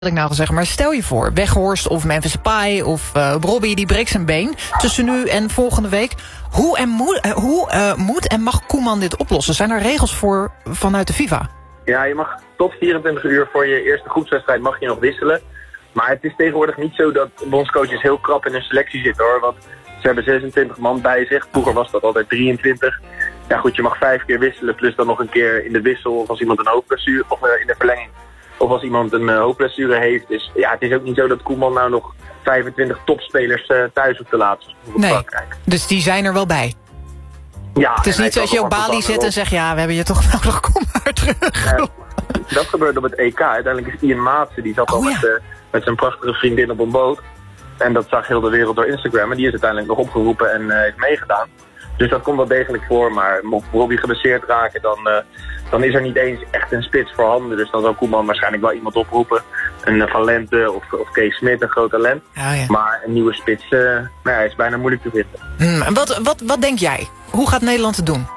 ik nou zeggen, maar stel je voor, Weghorst of Memphis Depay of Robbie, die breekt zijn been tussen nu en volgende week. Hoe moet en mag Koeman dit oplossen? Zijn er regels voor vanuit de FIFA? Ja, je mag tot 24 uur voor je eerste groepswedstrijd mag je nog wisselen. Maar het is tegenwoordig niet zo dat bondscoaches heel krap in hun selectie zitten, hoor. Want ze hebben 26 man bij zich. Vroeger was dat altijd 23. Ja goed, je mag 5 keer wisselen, plus dan nog een keer in de wissel of als iemand een hoofdblessure of in de verlenging. Of als iemand een hoofdblessure heeft. Dus ja, het is ook niet zo dat Koeman nou nog 25 topspelers thuis hoeft te laten. Nee, dus die zijn er wel bij. Ja, het is niet zoals je op Bali zit en zegt, ja, we hebben je toch nodig, kom maar terug. Dat gebeurde op het EK. Uiteindelijk is Ian Maatsen, die zat al met zijn prachtige vriendin op een boot. En dat zag heel de wereld door Instagram. En die is uiteindelijk nog opgeroepen en heeft meegedaan. Dus dat komt wel degelijk voor. Maar mocht Robbie geblesseerd raken, dan is er niet eens echt een spits voorhanden. Dus dan zal Koeman waarschijnlijk wel iemand oproepen. Een Van Lente of Kees Smit, een groot talent. Oh, ja. Maar een nieuwe spits is bijna moeilijk te vinden. En wat denk jij? Hoe gaat Nederland het doen?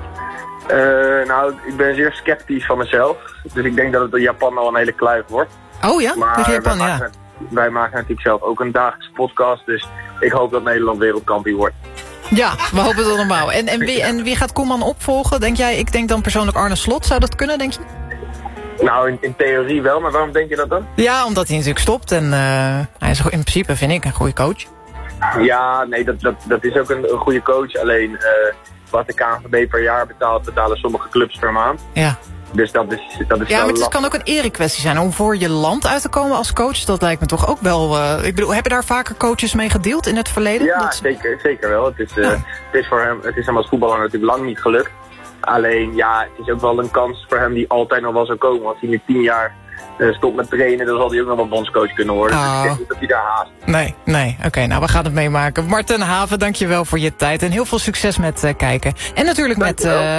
Nou, ik ben zeer sceptisch van mezelf. Dus ik denk dat het in Japan al een hele kluif wordt. Oh ja? Maar tegen Japan, wij maken natuurlijk zelf ook een dagelijkse podcast. Dus ik hoop dat Nederland wereldkampioen wordt. Ja, we hopen het allemaal. En wie gaat Koeman opvolgen? Denk jij? Ik denk dan persoonlijk Arne Slot. Zou dat kunnen, denk je? Nou, in theorie wel. Maar waarom denk je dat dan? Ja, omdat hij natuurlijk stopt. En hij is in principe, vind ik, een goede coach. Ja, nee, dat is ook een goede coach. Alleen wat de KNVB per jaar betaalt, betalen sommige clubs per maand. Ja. Dus dat is ja, maar het kan ook een erekwestie zijn om voor je land uit te komen als coach. Dat lijkt me toch ook wel... ik bedoel, hebben daar vaker coaches mee gedeeld in het verleden? Ja, zeker wel. Het is hem als voetballer natuurlijk lang niet gelukt. Alleen, ja, het is ook wel een kans voor hem die altijd nog wel zou komen. Als hij nu 10 jaar stopt met trainen, dan zal hij ook nog wel bondscoach kunnen worden. Dus ik denk niet dat hij daar haast. Nee. Oké, nou, we gaan het meemaken. Marten Haven, dankjewel voor je tijd. En heel veel succes met kijken. En natuurlijk met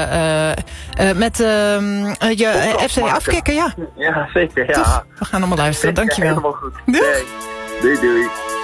je FC afkicken, ja. Ja, zeker, ja. Toch? We gaan allemaal luisteren, dankjewel. Helemaal goed. Doei. Doei.